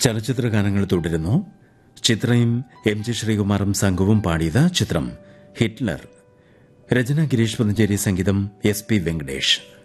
ചലച്ചിത്ര ഗാനങ്ങൾ തുടരുന്നു. ചിത്രയും എം ജി ശ്രീകുമാറും സംഘവും പാടിയത് ചിത്രം ഹിറ്റ്ലർ. രചന ഗിരീഷ് പുതഞ്ചേരി, സംഗീതം എസ് പി വെങ്കടേഷ്.